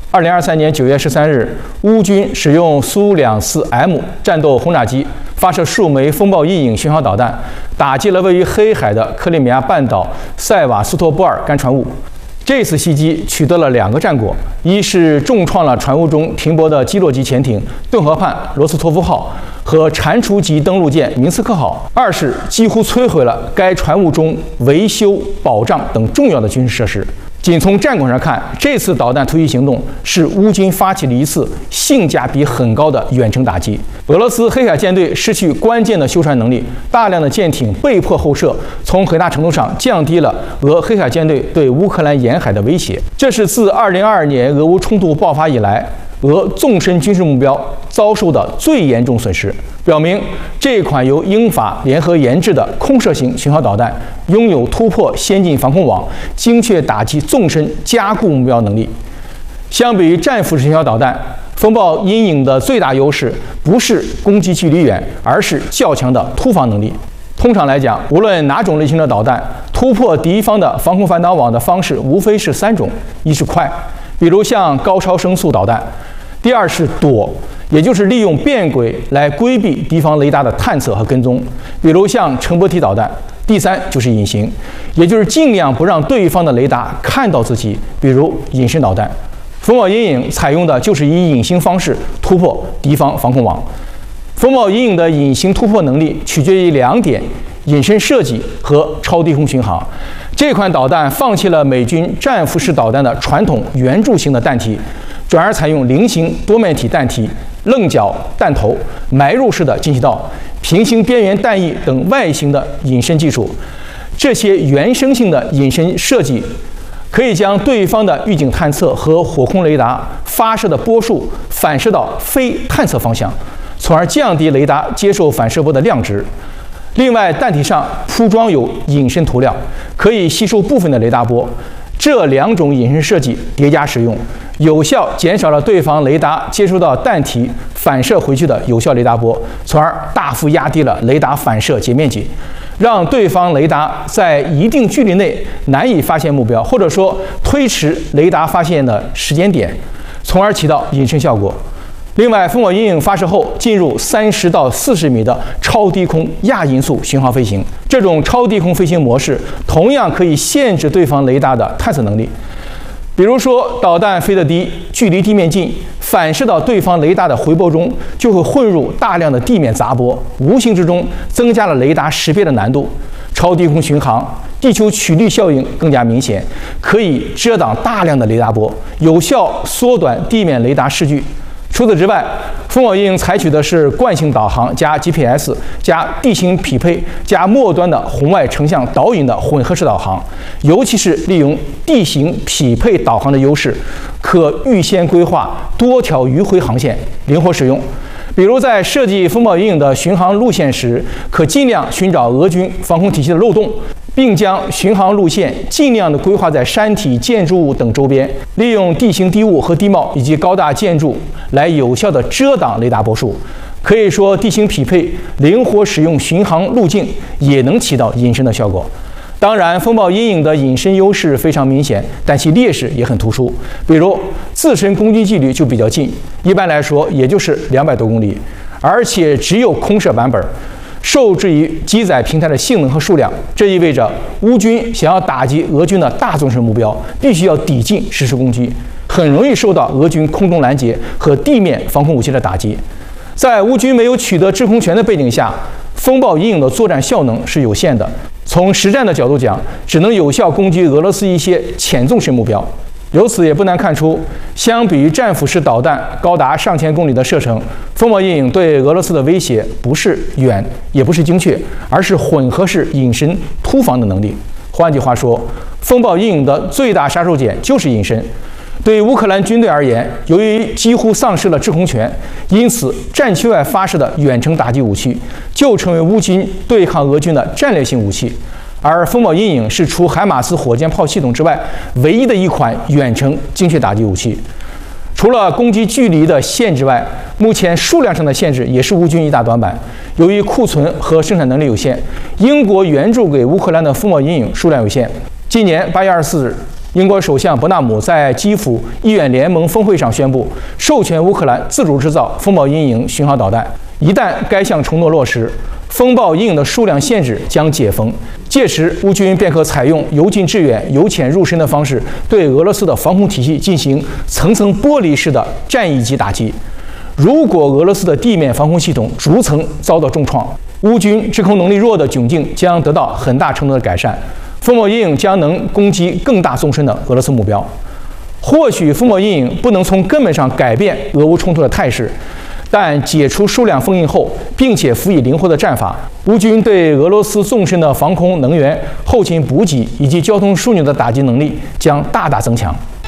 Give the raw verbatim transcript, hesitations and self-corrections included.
二零二三年九月十三日，乌军使用苏两四 M 战斗轰炸机发射数枚风暴阴影巡航导弹，打击了位于黑海的克里米亚半岛塞瓦斯托波尔干船坞。这次袭击取得了两个战果：一是重创了船坞中停泊的基洛级潜艇顿河畔罗斯托夫号和蟾蜍级登陆舰明斯克号；二是几乎摧毁了该船坞中维修、保障等重要的军事设施。仅从战果上看，这次导弹突袭行动是乌军发起了一次性价比很高的远程打击。俄罗斯黑海舰队失去关键的修船能力，大量的舰艇被迫后撤，从很大程度上降低了俄黑海舰队对乌克兰沿海的威胁。这是自二零二二年俄乌冲突爆发以来，俄纵深军事目标遭受的最严重损失，表明这款由英法联合研制的空射型巡航导弹拥有突破先进防空网、精确打击纵深加固目标能力。相比于战斧式巡航导弹，风暴阴影的最大优势不是攻击距离远，而是较强的突防能力。通常来讲，无论哪种类型的导弹，突破敌方的防空反导网的方式无非是三种：一是快，比如像高超声速导弹；第二是躲，也就是利用变轨来规避敌方雷达的探测和跟踪，比如像乘波体导弹；第三就是隐形，也就是尽量不让对方的雷达看到自己，比如隐身导弹。风暴阴影采用的就是以隐形方式突破敌方防空网。风暴阴影的隐形突破能力取决于两点：隐身设计和超低空巡航。这款导弹放弃了美军战斧式导弹的传统圆柱形的弹体，转而采用菱形多面体弹体、棱角弹头、埋入式的进气道、平行边缘弹翼等外形的隐身技术。这些原生性的隐身设计可以将对方的预警探测和火控雷达发射的波束反射到非探测方向，从而降低雷达接受反射波的量值。另外，弹体上铺装有隐身涂料，可以吸收部分的雷达波。这两种隐身设计叠加使用，有效减少了对方雷达接收到弹体反射回去的有效雷达波，从而大幅压低了雷达反射截面积，让对方雷达在一定距离内难以发现目标，或者说推迟雷达发现的时间点，从而起到隐身效果。另外，风暴阴影发射后进入三十到四十米的超低空亚音速巡航飞行，这种超低空飞行模式同样可以限制对方雷达的探测能力。比如说，导弹飞得低，距离地面近，反射到对方雷达的回波中，就会混入大量的地面杂波，无形之中增加了雷达识别的难度。超低空巡航，地球曲率效应更加明显，可以遮挡大量的雷达波，有效缩短地面雷达视距。除此之外，风暴阴影采取的是惯性导航加 G P S 加地形匹配加末端的红外成像导引的混合式导航，尤其是利用地形匹配导航的优势，可预先规划多条迂回航线，灵活使用。比如在设计风暴阴影的巡航路线时，可尽量寻找俄军防空体系的漏洞，并将巡航路线尽量的规划在山体、建筑物等周边，利用地形低雾和地貌以及高大建筑来有效的遮挡雷达波束。可以说，地形匹配、灵活使用巡航路径也能起到隐身的效果。当然，风暴阴影的隐身优势非常明显，但其劣势也很突出。比如，自身攻击距离就比较近，一般来说也就是两百多公里，而且只有空射版本，受制于机载平台的性能和数量。这意味着乌军想要打击俄军的大纵深目标，必须要抵近实施攻击，很容易受到俄军空中拦截和地面防空武器的打击。在乌军没有取得制空权的背景下，风暴阴影的作战效能是有限的。从实战的角度讲，只能有效攻击俄罗斯一些浅纵深目标。由此也不难看出，相比于战斧式导弹高达上千公里的射程，风暴阴影对俄罗斯的威胁不是远，也不是精确，而是混合式隐身突防的能力。换句话说，风暴阴影的最大杀手锏就是隐身。对于乌克兰军队而言，由于几乎丧失了制空权，因此战区外发射的远程打击武器就成为乌军对抗俄军的战略性武器。而风暴阴影是除海马斯火箭炮系统之外唯一的一款远程精确打击武器。除了攻击距离的限制外，目前数量上的限制也是乌军一大短板。由于库存和生产能力有限，英国援助给乌克兰的风暴阴影数量有限。今年八月二十四日， 英国首相伯纳姆在基辅医院联盟峰会上宣布，授权乌克兰自主制造风暴阴影巡航导弹。一旦该项承诺落实，风暴阴影的数量限制将解封，届时乌军便可采用由近致远、由浅入深的方式，对俄罗斯的防空体系进行层层剥离式的战役级打击。如果俄罗斯的地面防空系统逐层遭到重创，乌军制空能力弱的窘境将得到很大程度的改善。风暴阴影将能攻击更大纵深的俄罗斯目标。或许风暴阴影不能从根本上改变俄乌冲突的态势，但解除数量封印后，并且辅以灵活的战法，乌军对俄罗斯纵深的防空、能源、后勤补给以及交通枢纽的打击能力将大大增强。